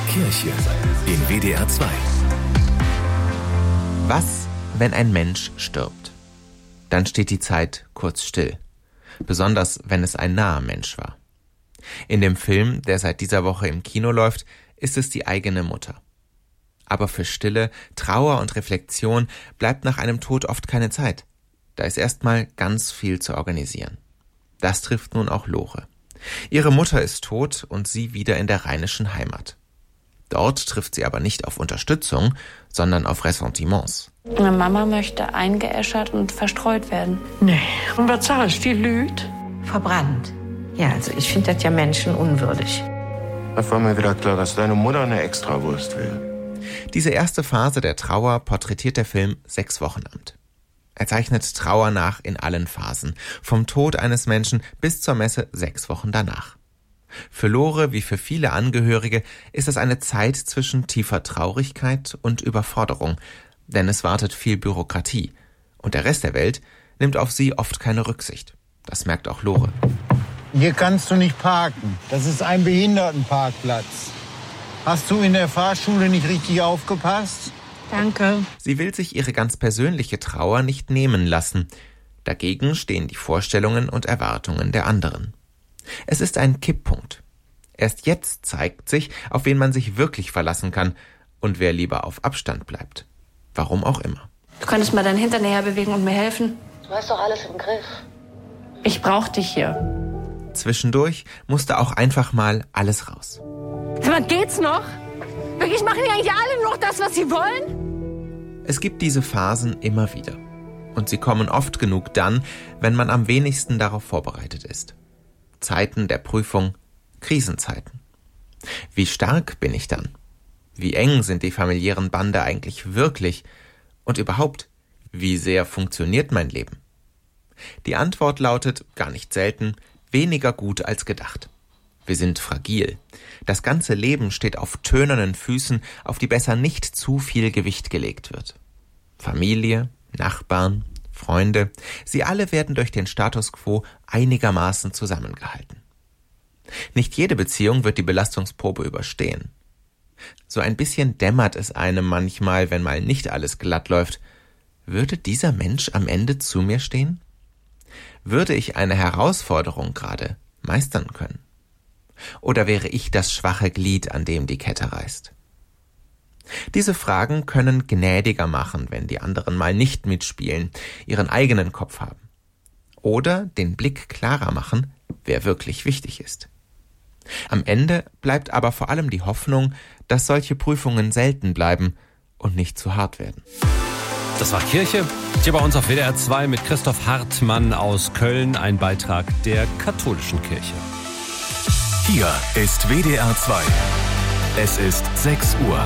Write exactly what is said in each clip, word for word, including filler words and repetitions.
Kirche in W D R zwei. Was, wenn ein Mensch stirbt? Dann steht die Zeit kurz still. Besonders, wenn es ein naher Mensch war. In dem Film, der seit dieser Woche im Kino läuft, ist es die eigene Mutter. Aber für Stille, Trauer und Reflexion bleibt nach einem Tod oft keine Zeit. Da ist erstmal ganz viel zu organisieren. Das trifft nun auch Lore. Ihre Mutter ist tot und sie wieder in der rheinischen Heimat. Dort trifft sie aber nicht auf Unterstützung, sondern auf Ressentiments. Meine Mama möchte eingeäschert und verstreut werden. Nee, und was sagst du, die lügt? Verbrannt. Ja, also ich finde das ja menschenunwürdig. Da war mir wieder klar, dass deine Mutter eine Extrawurst will. Diese erste Phase der Trauer porträtiert der Film Sechs Wochenamt. Er zeichnet Trauer nach in allen Phasen, vom Tod eines Menschen bis zur Messe sechs Wochen danach. Für Lore wie für viele Angehörige ist es eine Zeit zwischen tiefer Traurigkeit und Überforderung, denn es wartet viel Bürokratie und der Rest der Welt nimmt auf sie oft keine Rücksicht. Das merkt auch Lore. Hier kannst du nicht parken. Das ist ein Behindertenparkplatz. Hast du in der Fahrschule nicht richtig aufgepasst? Danke. Sie will sich ihre ganz persönliche Trauer nicht nehmen lassen. Dagegen stehen die Vorstellungen und Erwartungen der anderen. Es ist ein Kipppunkt. Erst jetzt zeigt sich, auf wen man sich wirklich verlassen kann und wer lieber auf Abstand bleibt. Warum auch immer. Du könntest mal deinen Hintern näher bewegen und mir helfen. Du hast doch alles im Griff. Ich brauch dich hier. Zwischendurch musste auch einfach mal alles raus. Sag mal, geht's noch? Wirklich, machen die eigentlich alle noch das, was sie wollen? Es gibt diese Phasen immer wieder. Und sie kommen oft genug dann, wenn man am wenigsten darauf vorbereitet ist. Zeiten der Prüfung, Krisenzeiten. Wie stark bin ich dann? Wie eng sind die familiären Bande eigentlich wirklich? Und überhaupt, wie sehr funktioniert mein Leben? Die Antwort lautet, gar nicht selten, weniger gut als gedacht. Wir sind fragil. Das ganze Leben steht auf tönernen Füßen, auf die besser nicht zu viel Gewicht gelegt wird. Familie, Nachbarn, Freunde, sie alle werden durch den Status quo einigermaßen zusammengehalten. Nicht jede Beziehung wird die Belastungsprobe überstehen. So ein bisschen dämmert es einem manchmal, wenn mal nicht alles glatt läuft. Würde dieser Mensch am Ende zu mir stehen? Würde ich eine Herausforderung gerade meistern können? Oder wäre ich das schwache Glied, an dem die Kette reißt? Diese Fragen können gnädiger machen, wenn die anderen mal nicht mitspielen, ihren eigenen Kopf haben. Oder den Blick klarer machen, wer wirklich wichtig ist. Am Ende bleibt aber vor allem die Hoffnung, dass solche Prüfungen selten bleiben und nicht zu hart werden. Das war Kirche. Hier bei uns auf W D R zwei mit Christoph Hartmann aus Köln, ein Beitrag der katholischen Kirche. Hier ist W D R zwei. Es ist sechs Uhr.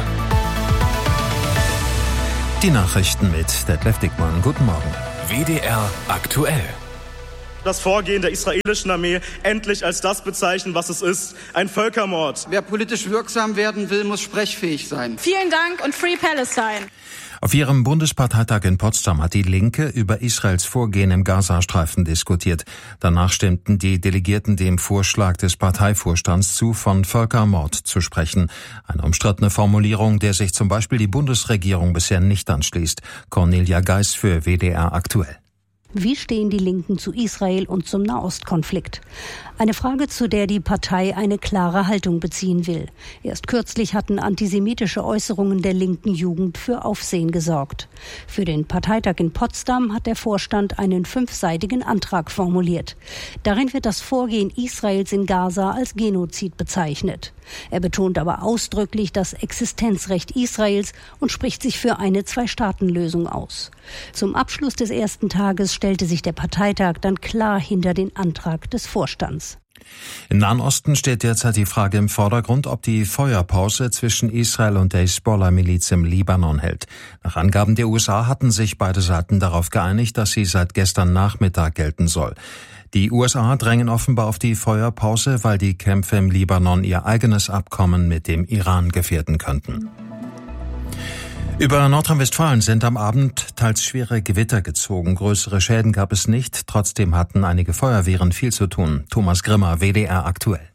Die Nachrichten mit Detlef Dickmann. Guten Morgen. W D R aktuell. Das Vorgehen der israelischen Armee endlich als das bezeichnen, was es ist, ein Völkermord. Wer politisch wirksam werden will, muss sprechfähig sein. Vielen Dank und Free Palestine. Auf ihrem Bundesparteitag in Potsdam hat die Linke über Israels Vorgehen im Gazastreifen diskutiert. Danach stimmten die Delegierten dem Vorschlag des Parteivorstands zu, von Völkermord zu sprechen. Eine umstrittene Formulierung, der sich zum Beispiel die Bundesregierung bisher nicht anschließt. Cornelia Geis für W D R aktuell. Wie stehen die Linken zu Israel und zum Nahostkonflikt? Eine Frage, zu der die Partei eine klare Haltung beziehen will. Erst kürzlich hatten antisemitische Äußerungen der linken Jugend für Aufsehen gesorgt. Für den Parteitag in Potsdam hat der Vorstand einen fünfseitigen Antrag formuliert. Darin wird das Vorgehen Israels in Gaza als Genozid bezeichnet. Er betont aber ausdrücklich das Existenzrecht Israels und spricht sich für eine Zwei-Staaten-Lösung aus. Zum Abschluss des ersten Tages stellte sich der Parteitag dann klar hinter den Antrag des Vorstands. Im Nahen Osten steht derzeit die Frage im Vordergrund, ob die Feuerpause zwischen Israel und der Hisbollah-Miliz im Libanon hält. Nach Angaben der U S A hatten sich beide Seiten darauf geeinigt, dass sie seit gestern Nachmittag gelten soll. Die U S A drängen offenbar auf die Feuerpause, weil die Kämpfe im Libanon ihr eigenes Abkommen mit dem Iran gefährden könnten. Über Nordrhein-Westfalen sind am Abend teils schwere Gewitter gezogen. Größere Schäden gab es nicht. Trotzdem hatten einige Feuerwehren viel zu tun. Thomas Grimmer, W D R aktuell.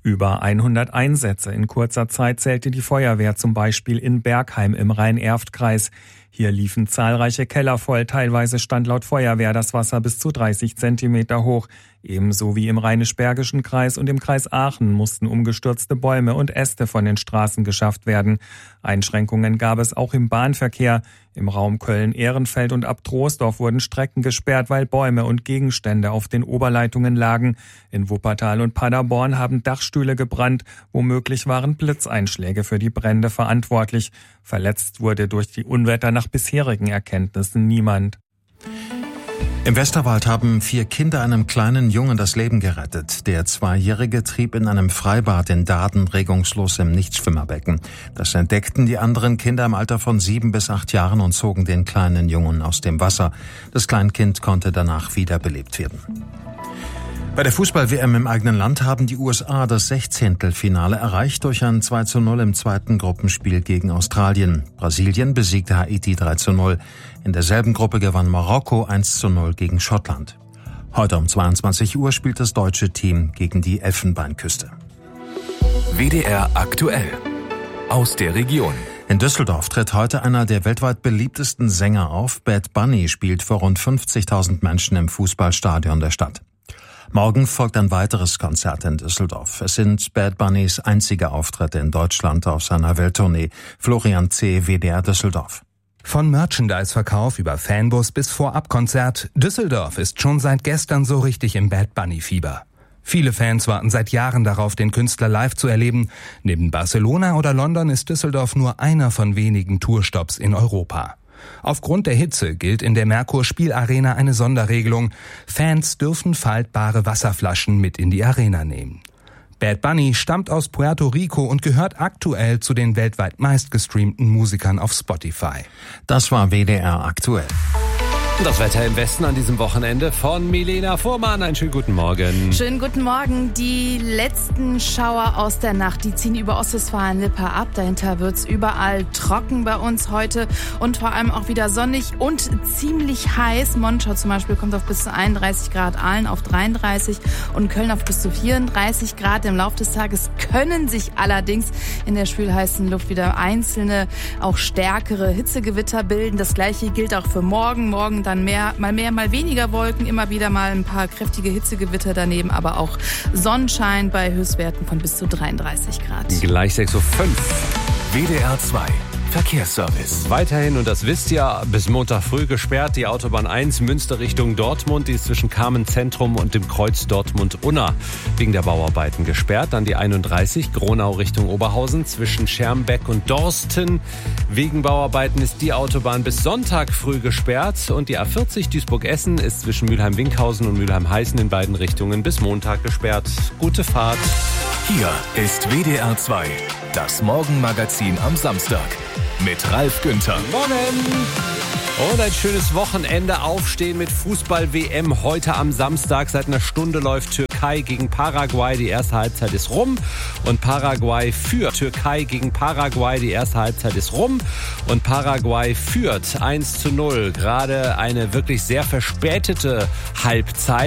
Über hundert Einsätze in kurzer Zeit zählte die Feuerwehr zum Beispiel in Bergheim im Rhein-Erft-Kreis. Hier liefen zahlreiche Keller voll, teilweise stand laut Feuerwehr das Wasser bis zu dreißig Zentimeter hoch. Ebenso wie im Rheinisch-Bergischen Kreis und im Kreis Aachen mussten umgestürzte Bäume und Äste von den Straßen geschafft werden. Einschränkungen gab es auch im Bahnverkehr. Im Raum Köln-Ehrenfeld und ab Troisdorf wurden Strecken gesperrt, weil Bäume und Gegenstände auf den Oberleitungen lagen. In Wuppertal und Paderborn haben Dachstühle gebrannt. Womöglich waren Blitzeinschläge für die Brände verantwortlich. Verletzt wurde durch die Unwetter nach bisherigen Erkenntnissen niemand. Im Westerwald haben vier Kinder einem kleinen Jungen das Leben gerettet. Der Zweijährige trieb in einem Freibad in Daden regungslos im Nichtschwimmerbecken. Das entdeckten die anderen Kinder im Alter von sieben bis acht Jahren und zogen den kleinen Jungen aus dem Wasser. Das Kleinkind konnte danach wiederbelebt werden. Bei der Fußball-W M im eigenen Land haben die U S A das Sechzehntelfinale erreicht durch ein zwei zu null im zweiten Gruppenspiel gegen Australien. Brasilien besiegte Haiti drei zu null. In derselben Gruppe gewann Marokko eins zu null gegen Schottland. Heute um zweiundzwanzig Uhr spielt das deutsche Team gegen die Elfenbeinküste. W D R aktuell aus der Region. In Düsseldorf tritt heute einer der weltweit beliebtesten Sänger auf. Bad Bunny spielt vor rund fünfzigtausend Menschen im Fußballstadion der Stadt. Morgen folgt ein weiteres Konzert in Düsseldorf. Es sind Bad Bunnys einzige Auftritte in Deutschland auf seiner Welttournee. Florian C., W D R Düsseldorf. Von Merchandise-Verkauf über Fanbus bis Vorabkonzert, Düsseldorf ist schon seit gestern so richtig im Bad Bunny-Fieber. Viele Fans warten seit Jahren darauf, den Künstler live zu erleben. Neben Barcelona oder London ist Düsseldorf nur einer von wenigen Tourstops in Europa. Aufgrund der Hitze gilt in der Merkur-Spielarena eine Sonderregelung. Fans dürfen faltbare Wasserflaschen mit in die Arena nehmen. Bad Bunny stammt aus Puerto Rico und gehört aktuell zu den weltweit meistgestreamten Musikern auf Spotify. Das war W D R aktuell. Das Wetter im Westen an diesem Wochenende von Milena Fuhrmann. Einen schönen guten Morgen. Schönen guten Morgen. Die letzten Schauer aus der Nacht, die ziehen über Ostwestfalen-Lippe ab. Dahinter wird's überall trocken bei uns heute und vor allem auch wieder sonnig und ziemlich heiß. Monschau zum Beispiel kommt auf bis zu einunddreißig Grad, Aalen auf dreiunddreißig und Köln auf bis zu vierunddreißig Grad. Im Laufe des Tages können sich allerdings in der schwülheißen Luft wieder einzelne, auch stärkere Hitzegewitter bilden. Das Gleiche gilt auch für morgen. Morgen dann mehr, mal mehr, mal weniger Wolken, immer wieder mal ein paar kräftige Hitzegewitter daneben, aber auch Sonnenschein bei Höchstwerten von bis zu dreiunddreißig Grad. Gleich sechs Uhr fünf. W D R zwei Verkehrsservice. Weiterhin, und das wisst ihr, bis Montag früh gesperrt die Autobahn eins Münster Richtung Dortmund. Die ist zwischen Carmen-Zentrum und dem Kreuz Dortmund-Unna wegen der Bauarbeiten gesperrt. Dann die einunddreißig Gronau Richtung Oberhausen zwischen Schermbeck und Dorsten. Wegen Bauarbeiten ist die Autobahn bis Sonntag früh gesperrt. Und die A vierzig Duisburg-Essen ist zwischen Mülheim-Winkhausen und Mülheim-Heißen in beiden Richtungen bis Montag gesperrt. Gute Fahrt. Hier ist W D R zwei, das Morgenmagazin am Samstag mit Ralf Günther. Morgen! Und ein schönes Wochenende. Aufstehen mit Fußball-W M heute am Samstag. Seit einer Stunde läuft Türkei gegen Paraguay. Die erste Halbzeit ist rum. Und Paraguay führt. Türkei gegen Paraguay. Die erste Halbzeit ist rum. Und Paraguay führt eins zu null. Gerade eine wirklich sehr verspätete Halbzeit.